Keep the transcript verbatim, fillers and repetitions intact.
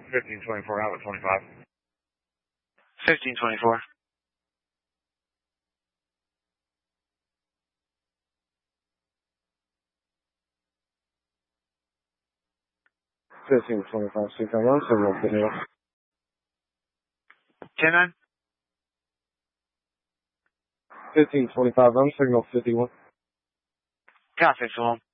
fifteen twenty-four, outlet twenty-five. fifteen twenty-four. fifteen twenty-five, six nine one, signal fifty-one. ten nine. fifteen twenty-five, I'm signal fifty-one. Copy, so